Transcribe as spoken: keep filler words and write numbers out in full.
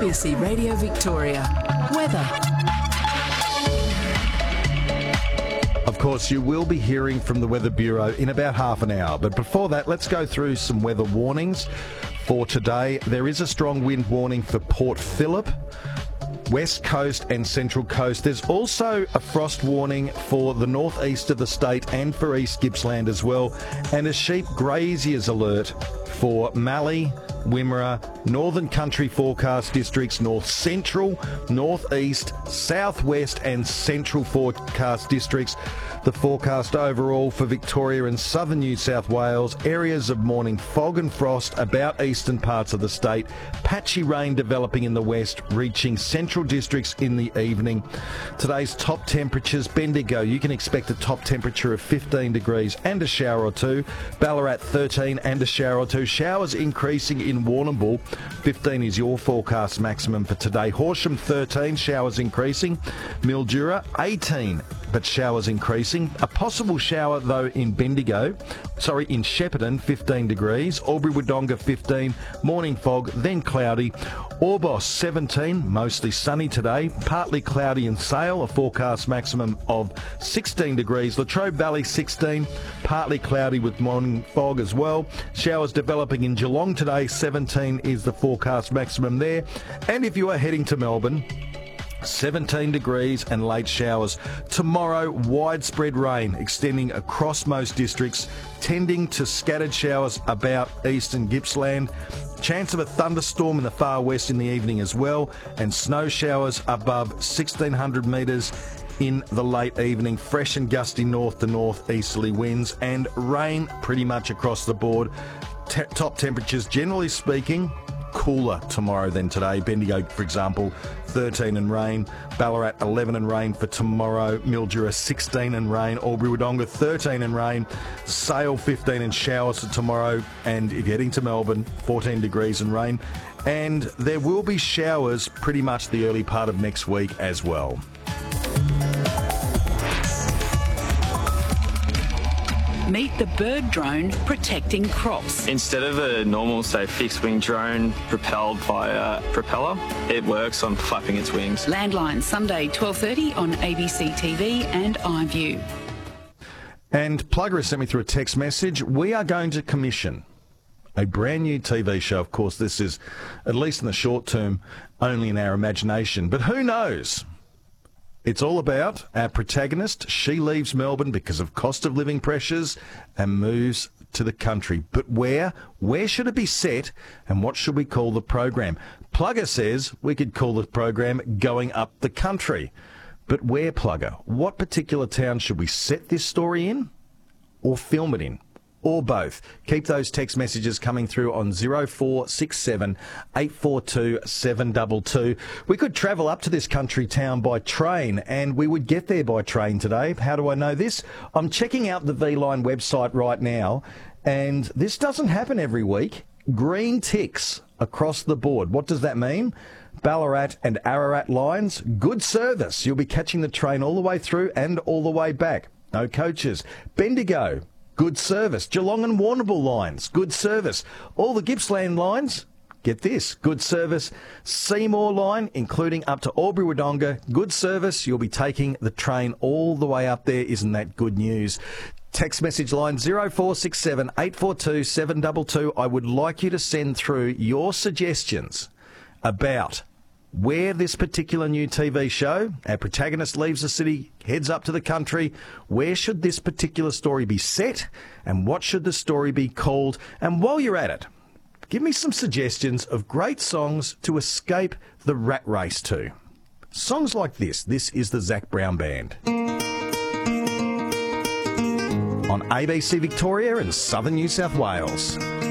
B C Radio Victoria. Weather. Of course, you will be hearing from the Weather Bureau in about half an hour. But before that, let's go through some weather warnings for today. There is a strong wind warning for Port Phillip, West Coast and Central Coast. There's also a frost warning for the northeast of the state and for East Gippsland as well. And a sheep graziers alert for Mallee, Wimmera, Northern Country forecast districts, North Central, North East, South West and Central forecast districts. The forecast overall for Victoria and southern New South Wales, areas of morning fog and frost about eastern parts of the state, patchy rain developing in the west, reaching central districts in the evening. Today's top temperatures, Bendigo, you can expect a top temperature of fifteen degrees and a shower or two. Ballarat thirteen and a shower or two. Showers increasing in Warrnambool, fifteen is your forecast maximum for today. Horsham thirteen, showers increasing. Mildura eighteen, but showers increasing. A possible shower though in Bendigo, sorry, in Shepparton, fifteen degrees. Albury-Wodonga fifteen, morning fog, then cloudy. Orbost seventeen, mostly sunny today. Partly cloudy in Sale, a forecast maximum of sixteen degrees. Latrobe Valley sixteen, partly cloudy with morning fog as well. Showers developing in Geelong today, seventeen is the forecast maximum there. And if you are heading to Melbourne, seventeen degrees and late showers. Tomorrow, widespread rain extending across most districts, tending to scattered showers about eastern Gippsland. Chance of a thunderstorm in the far west in the evening as well, and snow showers above sixteen hundred metres in the late evening. Fresh and gusty north to north easterly winds, and rain pretty much across the board. T- top temperatures, generally speaking, cooler tomorrow than today. Bendigo, for example, thirteen and rain. Ballarat eleven and rain for tomorrow. Mildura sixteen and rain. Albury-Wodonga thirteen and rain. Sale fifteen and showers for tomorrow. And if you're heading to Melbourne, fourteen degrees and rain. And there will be showers pretty much the early part of next week as well. Meet the bird drone protecting crops. Instead of a normal, say, fixed-wing drone propelled by a propeller, it works on flapping its wings. Landline, Sunday, twelve thirty on A B C T V and iView. And Plugger has sent me through a text message. We are going to commission a brand new T V show. Of course, this is, at least in the short term, only in our imagination. But who knows? It's all about our protagonist. She leaves Melbourne because of cost of living pressures and moves to the country. But where? Where should it be set? And what should we call the program? Plugger says we could call the program Going Up the Country. But where, Plugger? What particular town should we set this story in? Or film it in? Or both? Keep those text messages coming through on zero four six seven, eight four two, seven two two. We could travel up to this country town by train, and we would get there by train today. How do I know this? I'm checking out the V-Line website right now, and this doesn't happen every week. Green ticks across the board. What does that mean? Ballarat and Ararat lines, good service. You'll be catching the train all the way through and all the way back. No coaches. Bendigo, good service. Geelong and Warrnambool lines, good service. All the Gippsland lines, get this, good service. Seymour line, including up to Albury-Wodonga, good service. You'll be taking the train all the way up there. Isn't that good news? Text message line zero four six seven, eight four two, seven two two. I would like you to send through your suggestions about where this particular new T V show, our protagonist leaves the city, heads up to the country. Where should this particular story be set, and what should the story be called? And while you're at it, give me some suggestions of great songs to escape the rat race to. Songs like this. This is the Zac Brown Band on A B C Victoria and Southern New South Wales.